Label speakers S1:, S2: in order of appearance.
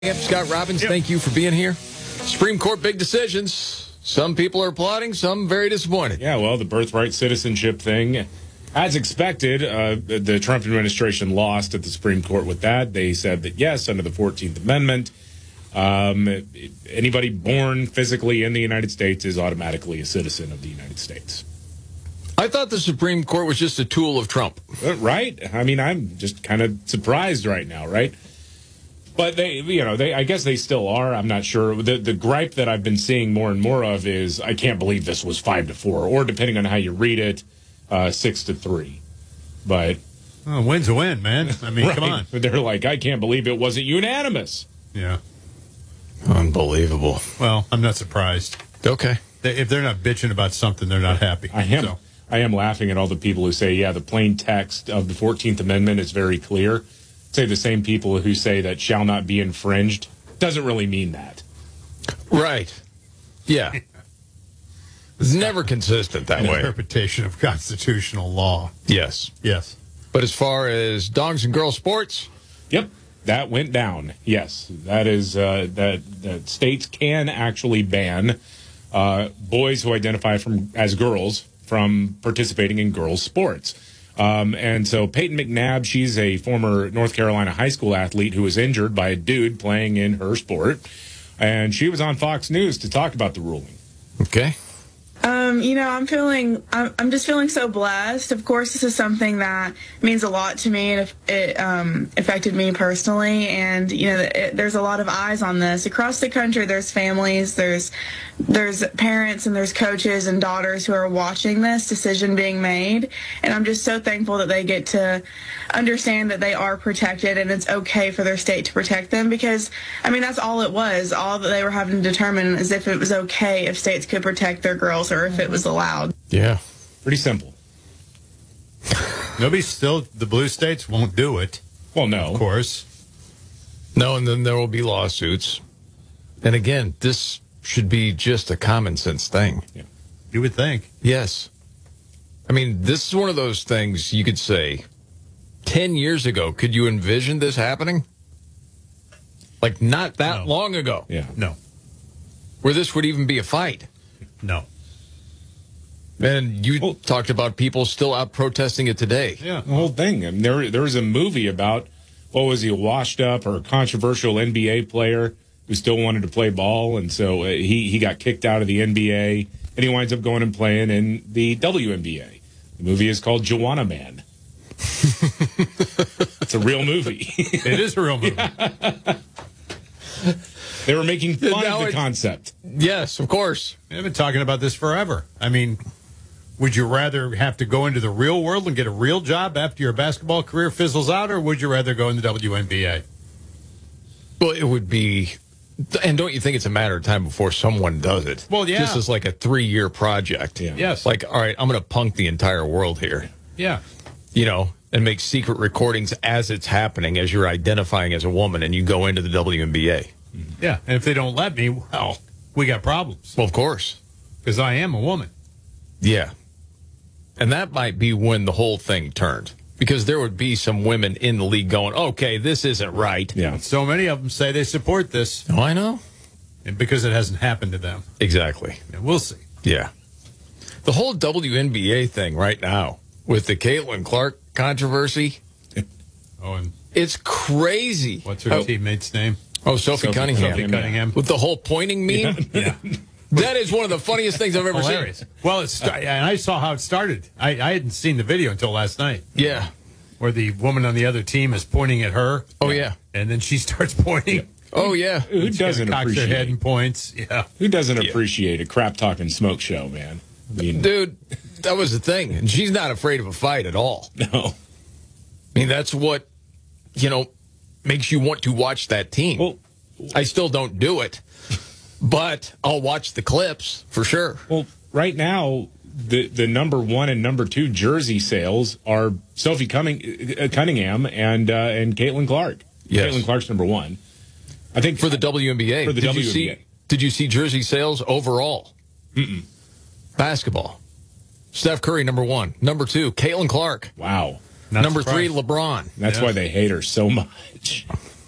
S1: Scott Robbins, thank you for being here. Supreme Court big decisions. Some people are applauding, some very disappointed.
S2: Yeah, well, the birthright citizenship thing, as expected, the Trump administration lost at the Supreme Court with that. They said that, yes, under the 14th Amendment, anybody born physically in the United States is automatically a citizen of the United States.
S1: I thought the Supreme Court was just a tool of Trump.
S2: Right? I mean, I'm just kind of surprised right now, right? But I guess they still are. I'm not sure. The gripe that I've been seeing more and more of is, I can't believe this was 5-4, or depending on how you read it, 6-3. But
S3: a win's a win, man. I mean, come on.
S2: But they're like, I can't believe it wasn't unanimous.
S3: Yeah.
S1: Unbelievable.
S3: Well, I'm not surprised.
S1: Okay.
S3: If they're not bitching about something, they're not happy.
S2: I am laughing at all the people who say, yeah, the plain text of the 14th Amendment is very clear. Say the same people who say that shall not be infringed doesn't really mean that.
S1: Right. Yeah. It's never consistent that way.
S3: Interpretation of constitutional law.
S1: Yes.
S3: Yes.
S1: But as far as dogs and girls sports?
S2: Yep. That went down. Yes. That is that states can actually ban boys who identify as girls from participating in girls' sports. And so Peyton McNabb, she's a former North Carolina high school athlete who was injured by a dude playing in her sport. And she was on Fox News to talk about the ruling.
S1: Okay.
S4: I'm just feeling so blessed. Of course, this is something that means a lot to me. It affected me personally. And, there's a lot of eyes on this. Across the country, there's families, there's parents, and there's coaches and daughters who are watching this decision being made. And I'm just so thankful that they get to understand that they are protected and it's okay for their state to protect them. Because, that's all it was. All that they were having to determine is if it was okay if states could protect their girls or if it was allowed.
S1: Yeah.
S2: Pretty simple.
S3: The blue states won't do it.
S2: Well, no.
S3: Of course.
S1: No, and then there will be lawsuits. And again, this should be just a common sense thing.
S2: Yeah.
S3: You would think.
S1: Yes. This is one of those things you could say, 10 years ago, could you envision this happening? Like, not that long ago.
S2: Yeah.
S3: No.
S1: Where this would even be a fight.
S3: No.
S1: And you talked about people still out protesting it today.
S2: Yeah, the whole thing. There was a movie about, a washed up or controversial NBA player who still wanted to play ball, and so he got kicked out of the NBA, and he winds up going and playing in the WNBA. The movie is called Joanna Man. It's a real movie.
S3: It is a real movie.
S2: Yeah. They were making fun of the concept.
S1: Yes, of course.
S3: They've been talking about this forever. Would you rather have to go into the real world and get a real job after your basketball career fizzles out, or would you rather go in the WNBA?
S1: Well, it would be, and don't you think it's a matter of time before someone does it?
S3: Well, yeah.
S1: This is like a 3-year project.
S2: Yeah.
S3: Yes.
S1: Like, all right, I'm going to punk the entire world here.
S3: Yeah.
S1: And make secret recordings as it's happening, as you're identifying as a woman, and you go into the WNBA.
S3: Yeah. And if they don't let me, well, we got problems.
S1: Well, of course.
S3: Because I am a woman.
S1: Yeah. And that might be when the whole thing turned. Because there would be some women in the league going, okay, this isn't right.
S2: Yeah.
S3: So many of them say they support this.
S1: Oh, I know.
S3: And because it hasn't happened to them.
S1: Exactly.
S3: Yeah, we'll see.
S1: Yeah. The whole WNBA thing right now with the Caitlin Clark controversy.
S3: And
S1: it's crazy.
S3: What's her teammate's name?
S1: Oh, Sophie Cunningham.
S3: Sophie Cunningham.
S1: With the whole pointing meme?
S3: Yeah.
S1: That is one of the funniest things I've ever
S3: Hilarious.
S1: seen.
S3: Well, and I saw how it started. I hadn't seen the video until last night.
S1: Yeah.
S3: Where the woman on the other team is pointing at her.
S1: Oh, yeah.
S3: And then she starts pointing.
S1: Yeah. Oh, yeah.
S2: Who doesn't
S3: cocks her head and points. Yeah.
S2: Who doesn't appreciate a crap-talking smoke show, man?
S1: Dude, that was the thing. And she's not afraid of a fight at all.
S2: No.
S1: That's what, makes you want to watch that team.
S2: Well,
S1: I still don't do it, but I'll watch the clips for sure.
S2: Well, right now, the number 1 and number 2 jersey sales are Sophie Cunningham and Caitlin Clark.
S1: Yes.
S2: Caitlin Clark's number 1. I think
S1: for the WNBA.
S2: For the WNBA.
S1: Did you see jersey sales overall?
S2: Mm-mm.
S1: Basketball. Steph Curry, number 1. Number 2, Caitlin Clark.
S2: Wow.
S1: Number 3, LeBron.
S2: That's why they hate her so much.